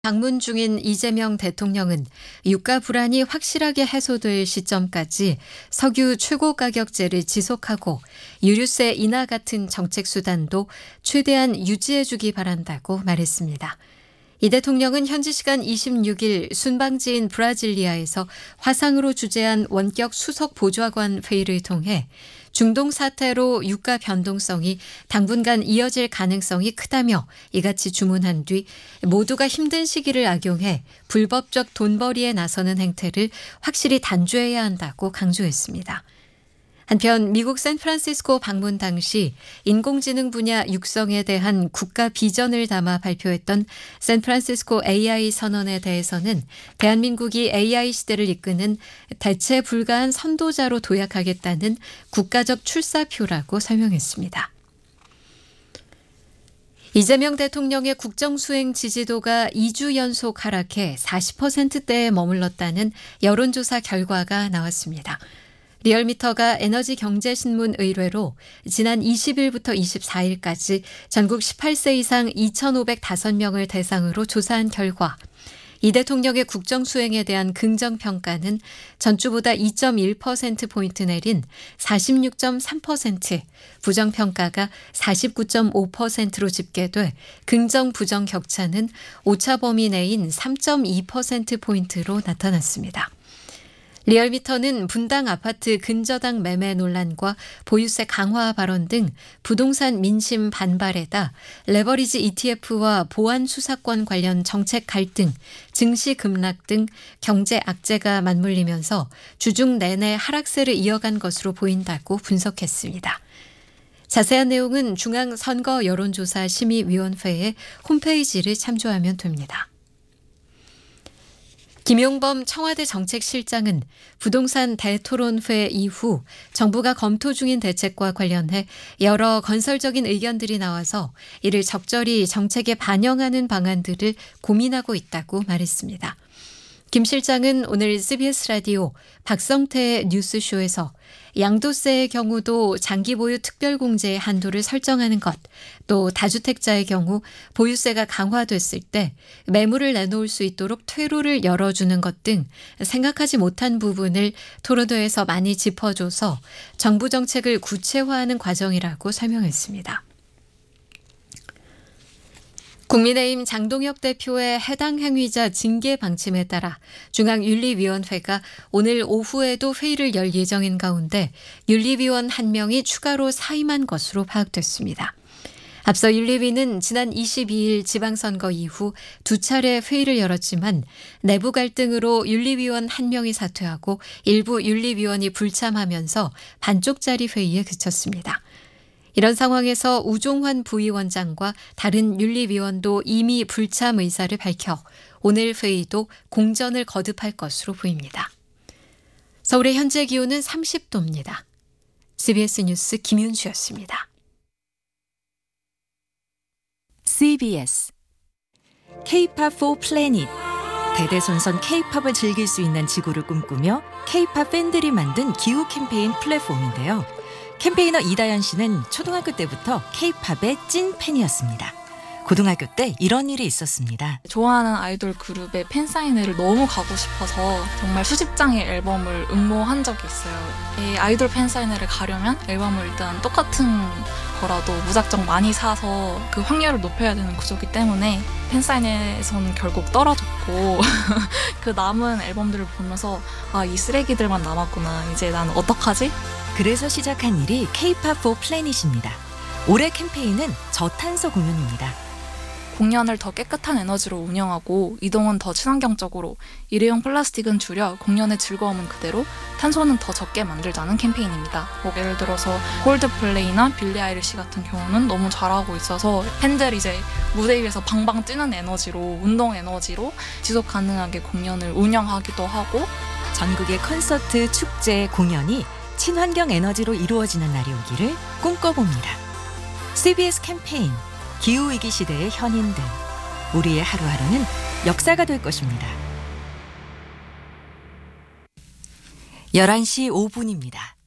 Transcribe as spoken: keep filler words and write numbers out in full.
방문 중인 이재명 대통령은 유가 불안이 확실하게 해소될 시점까지 석유 최고 가격제를 지속하고 유류세 인하 같은 정책 수단도 최대한 유지해주기 바란다고 말했습니다. 이 대통령은 현지 시간 이십육 일 순방지인 브라질리아에서 화상으로 주재한 원격 수석 보좌관 회의를 통해 중동 사태로 유가 변동성이 당분간 이어질 가능성이 크다며 이같이 주문한 뒤 모두가 힘든 시기를 악용해 불법적 돈벌이에 나서는 행태를 확실히 단죄해야 한다고 강조했습니다. 한편 미국 샌프란시스코 방문 당시 인공지능 분야 육성에 대한 국가 비전을 담아 발표했던 샌프란시스코 에이아이 선언에 대해서는 대한민국이 에이아이 시대를 이끄는 대체 불가한 선도자로 도약하겠다는 국가적 출사표라고 설명했습니다. 이재명 대통령의 국정수행 지지도가 이 주 연속 하락해 사십 퍼센트대에 머물렀다는 여론조사 결과가 나왔습니다. 리얼미터가 에너지경제신문 의뢰로 지난 이십 일부터 이십사 일까지 전국 십팔 세 이상 이천오백오 명을 대상으로 조사한 결과 이 대통령의 국정수행에 대한 긍정평가는 전주보다 이 점 일 퍼센트포인트 내린 사십육 점 삼 퍼센트, 부정평가가 사십구 점 오 퍼센트로 집계돼 긍정 부정 격차는 오차 범위 내인 삼 점 이 퍼센트포인트로 나타났습니다. 리얼미터는 분당 아파트 근저당 매매 논란과 보유세 강화 발언 등 부동산 민심 반발에다 레버리지 이티에프와 보안 수사권 관련 정책 갈등, 증시 급락 등 경제 악재가 맞물리면서 주중 내내 하락세를 이어간 것으로 보인다고 분석했습니다. 자세한 내용은 중앙선거 여론조사 심의위원회의 홈페이지를 참조하면 됩니다. 김용범 청와대 정책실장은 부동산 대토론회 이후 정부가 검토 중인 대책과 관련해 여러 건설적인 의견들이 나와서 이를 적절히 정책에 반영하는 방안들을 고민하고 있다고 말했습니다. 김 실장은 오늘 씨비에스 라디오 박성태의 뉴스쇼에서 양도세의 경우도 장기 보유 특별공제의 한도를 설정하는 것, 또 다주택자의 경우 보유세가 강화됐을 때 매물을 내놓을 수 있도록 퇴로를 열어주는 것 등 생각하지 못한 부분을 토론회에서 많이 짚어줘서 정부 정책을 구체화하는 과정이라고 설명했습니다. 국민의힘 장동혁 대표의 해당 행위자 징계 방침에 따라 중앙윤리위원회가 오늘 오후에도 회의를 열 예정인 가운데 윤리위원 한 명이 추가로 사임한 것으로 파악됐습니다. 앞서 윤리위는 지난 이십이 일 지방선거 이후 두 차례 회의를 열었지만 내부 갈등으로 윤리위원 한 명이 사퇴하고 일부 윤리위원이 불참하면서 반쪽짜리 회의에 그쳤습니다. 이런 상황에서 우종환 부위원장과 다른 윤리위원도 이미 불참 의사를 밝혀 오늘 회의도 공전을 거듭할 것으로 보입니다. 서울의 현재 기온은 삼십 도입니다. 씨비에스 뉴스 김윤주였습니다. 씨비에스 K-팝 for Planet 대대손손 K-팝을 즐길 수 있는 지구를 꿈꾸며 K-팝 팬들이 만든 기후 캠페인 플랫폼인데요. 캠페이너 이다연 씨는 초등학교 때부터 K-팝의 찐 팬이었습니다. 고등학교 때 이런 일이 있었습니다. 좋아하는 아이돌 그룹의 팬사인회를 너무 가고 싶어서 정말 수십 장의 앨범을 응모한 적이 있어요. 이 아이돌 팬사인회를 가려면 앨범을 일단 똑같은 거라도 무작정 많이 사서 그 확률을 높여야 되는 구조이기 때문에 팬사인회에서는 결국 떨어졌고 그 남은 앨범들을 보면서 아, 이 쓰레기들만 남았구나. 이제 난 어떡하지? 그래서 시작한 일이 K-팝 for Planet입니다. 올해 캠페인은 저탄소 공연입니다. 공연을 더 깨끗한 에너지로 운영하고 이동은 더 친환경적으로, 일회용 플라스틱은 줄여 공연의 즐거움은 그대로, 탄소는 더 적게 만들자는 캠페인입니다. 뭐 예를 들어서 콜드플레이나 빌리 아이리시 같은 경우는 너무 잘하고 있어서 팬들이 이제 무대 위에서 방방 뛰는 에너지로, 운동 에너지로 지속 가능하게 공연을 운영하기도 하고, 전국의 콘서트, 축제, 공연이 친환경 에너지로 이루어지는 날이 오기를 꿈꿔봅니다. 씨비에스 캠페인, 기후위기 시대의 현인들, 우리의 하루하루는 역사가 될 것입니다. 열한 시 오 분입니다.